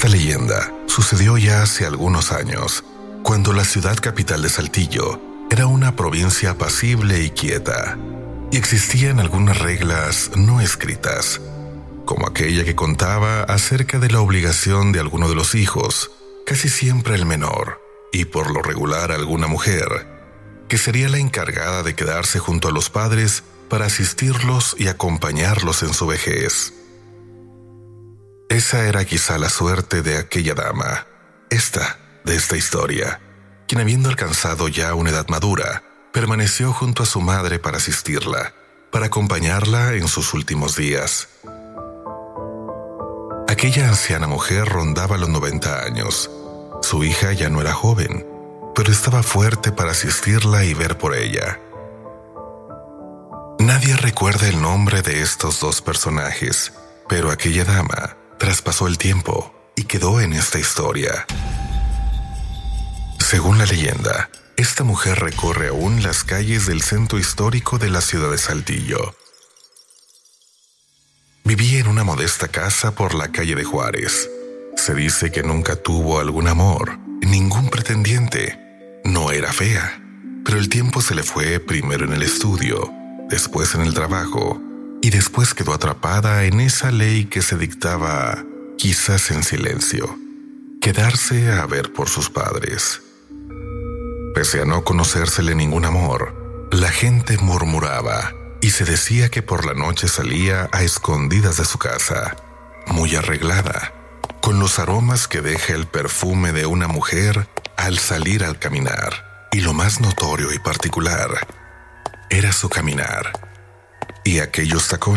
Esta leyenda sucedió ya hace algunos años, cuando la ciudad capital de Saltillo era una provincia apacible y quieta, y existían algunas reglas no escritas, como aquella que contaba acerca de la obligación de alguno de los hijos, casi siempre el menor, y por lo regular alguna mujer, que sería la encargada de quedarse junto a los padres para asistirlos y acompañarlos en su vejez. Esa era quizá la suerte de aquella dama, de esta historia, quien habiendo alcanzado ya una edad madura, permaneció junto a su madre para asistirla, para acompañarla en sus últimos días. Aquella anciana mujer rondaba los 90 años. Su hija ya no era joven, pero estaba fuerte para asistirla y ver por ella. Nadie recuerda el nombre de estos dos personajes, pero aquella dama traspasó el tiempo y quedó en esta historia. Según la leyenda, esta mujer recorre aún las calles del centro histórico de la ciudad de Saltillo. Vivía en una modesta casa por la calle de Juárez. Se dice que nunca tuvo algún amor, ningún pretendiente. No era fea, pero el tiempo se le fue primero en el estudio, después en el trabajo, y después quedó atrapada en esa ley que se dictaba, quizás en silencio, quedarse a ver por sus padres. Pese a no conocérsele ningún amor, la gente murmuraba y se decía que por la noche salía a escondidas de su casa, muy arreglada, con los aromas que deja el perfume de una mujer al salir al caminar, y lo más notorio y particular era su caminar y aquellos tacones